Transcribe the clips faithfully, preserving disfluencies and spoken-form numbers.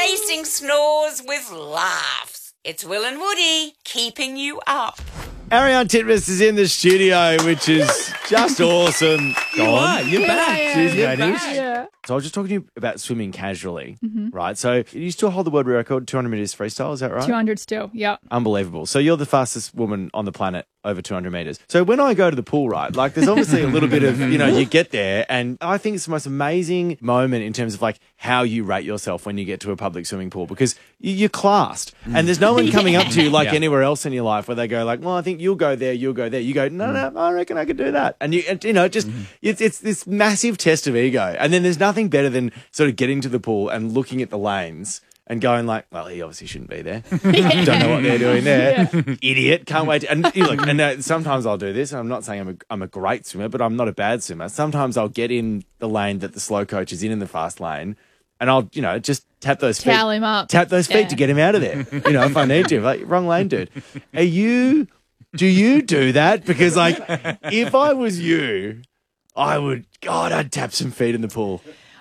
replacing snores with laughs. It's Will and Woody keeping you up. Ariane Titmus is in the studio, which is just awesome. You are. You're back. Cheers, You're ladies. back. Yeah. So I was just talking to you about swimming casually, Mm-hmm. right? So you still hold the world record, two hundred metres freestyle, is that right? two hundred still, yep. Unbelievable. So you're the fastest woman on the planet over two hundred metres. So when I go to the pool, right, like there's obviously a little bit of, you know, you get there and I think it's the most amazing moment in terms of like how you rate yourself when you get to a public swimming pool because you- you're classed and there's no one coming up to you like Yeah. anywhere else in your life where they go like, well, I think you'll go there, you'll go there. You go, no, no, I reckon I could do that. And you, and, you know, just, it's, it's this massive test of ego. And then there's nothing better than sort of getting to the pool and looking at the lanes and going like, well, he obviously shouldn't be there. Don't know what they're doing there. Idiot. Can't wait. To, and you look, and uh, sometimes I'll do this. And I'm not saying I'm a, I'm a great swimmer, but I'm not a bad swimmer. Sometimes I'll get in the lane that the slow coach is in in the fast lane and I'll, you know, just tap those feet. Towel him up. Tap those feet Yeah. to get him out of there. You know, if I need to. Like, wrong lane, dude. Are you, do you do that? Because like, if I was you, I would, God, I'd tap some feet in the pool.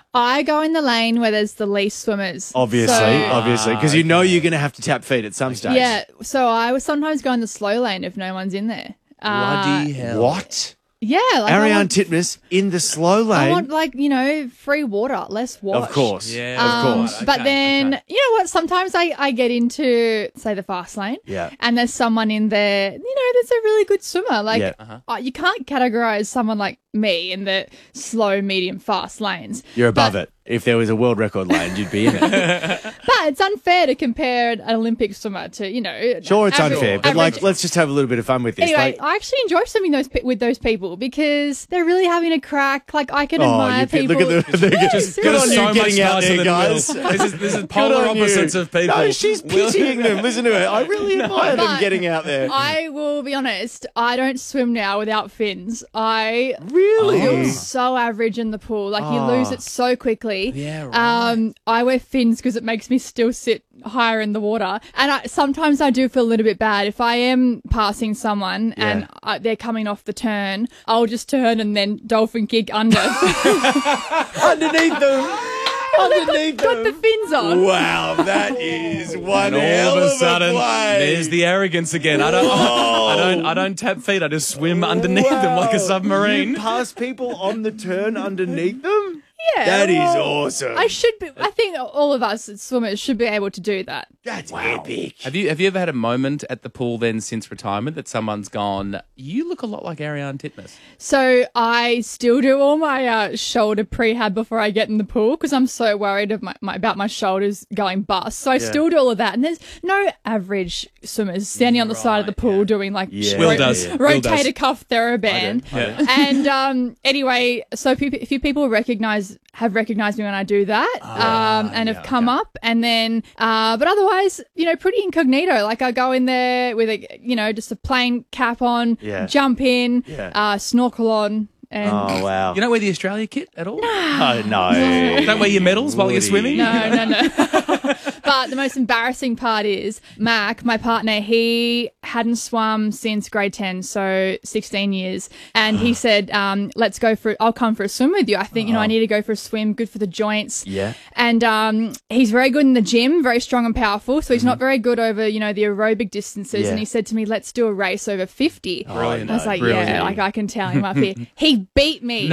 I go in the lane where there's the least swimmers. Obviously, So- obviously, because you know you're going to have to tap feet at some stage. Yeah, so I would sometimes go in the slow lane if no one's in there. Uh, Bloody hell. What? yeah, like I Ariane want, Titmus in the slow I lane? want like, you know, free water, less wash. Of course. Yeah, of Um, course. but Okay, then, okay. you know what? Sometimes I, I get into, say, the fast lane. Yeah. And there's someone in there, you know, that's a really good swimmer. Like, Yeah. Uh-huh. uh, you can't categorize someone like me in the slow, medium, fast lanes. You're above But- it. If there was a world record lane, you'd be in it. But it's unfair to compare an Olympic swimmer to, you know. Sure, it's average- unfair, but average- like, let's just have a little bit of fun with this. Anyway, like, I actually enjoy swimming those pe- with those people because they're really having a crack. Like, I can oh, admire you people. look at the, the Yeah, just good seriously. on you So much getting out nicer there, than guys. Will. This is this is Good polar on you. opposites of people. No, she's Will- pitying them. Listen to her. I really admire them But getting out there. I will be honest, I don't swim now without fins. I Really? feel so average in the pool. Like, you lose it so quickly. Yeah, right. Um, I wear fins because it makes me still sit higher in the water. And I, sometimes I do feel a little bit bad. If I am passing someone Yeah. and I, they're coming off the turn, I'll just turn and then dolphin kick under. Underneath them. Underneath Got the them. fins on. Wow, that is one And hell all of of a sudden, play. there's the arrogance again. I don't, I don't, I don't tap feet. I just swim underneath them like a Wow. submarine. You pass people on the turn underneath them? Yeah, That is well, awesome. I should be. I think all of us swimmers should be able to do that. That's epic. Have you have you ever had a moment at the pool then since retirement that someone's gone, you look a lot like Ariane Titmus? So I still do all my uh, shoulder prehab before I get in the pool because I'm so worried of my, my about my shoulders going bust. So I still do all of that. And there's no average swimmers standing on the side of the pool doing like Yeah. Will ro- does. Will rotator does. cuff TheraBand. Yeah. And um, anyway, so a few, a few people recognize have recognized me when I do that, um, and have come up, and then, uh, but otherwise, you know, pretty incognito. Like I go in there with a, you know, just a plain cap on, Yeah. jump in, Yeah. uh, snorkel on, and Oh, wow. You don't wear the Australia kit at all? Oh, no. Don't wear your medals while you're Woody. swimming? no, no, no. But the most embarrassing part is Mac, my partner, he hadn't swum since grade ten, so sixteen years. And he said, um, let's go for, I'll come for a swim with you. I think, you know, I need to go for a swim, good for the joints. Yeah. And um, he's very good in the gym, very strong and powerful. So he's not very good over, you know, the aerobic distances. Yeah. And he said to me, let's do a race over fifty. Brilliant. I was like, Brilliant. yeah, like I can tell him up here. He beat me.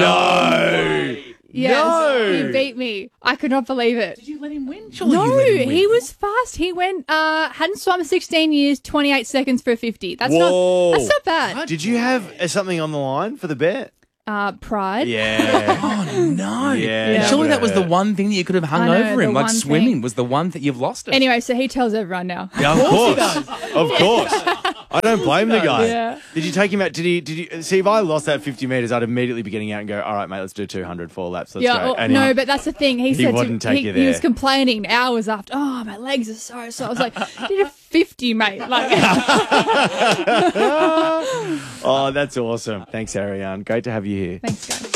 No. Yes, No. he beat me. I could not believe it. Did you let him win? Surely No, you let him win. he was fast. He went, uh, hadn't swum sixteen years, twenty-eight seconds for a fifty. That's Whoa. not, that's not bad. Did you have uh, something on the line for the bet? Uh, pride. Yeah. Oh, no. Yeah, And that surely would that was the hurt. one thing that you could have hung I know, over him. the Like one swimming thing. was the one that you've lost it. Anyway, so he tells everyone now. Yeah, of course. Of course. I don't blame the guy. Yeah. Did you take him out? Did he? Did you see? If I lost that fifty meters, I'd immediately be getting out and go, "All right, mate, let's do two hundred, four laps. Let's Yeah, go." well, And no, he- but that's the thing. He, said wouldn't to, take he, you he was there. complaining hours after. Oh, my legs are so sore. I was like, you did a fifty, mate. Like, oh, that's awesome. Thanks, Ariane. Great to have you here. thanks, guys.